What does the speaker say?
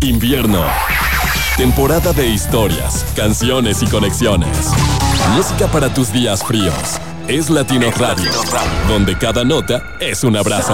Invierno. Temporada de historias, canciones y conexiones. Música para tus días fríos. Es Latino Radio, donde cada nota es un abrazo.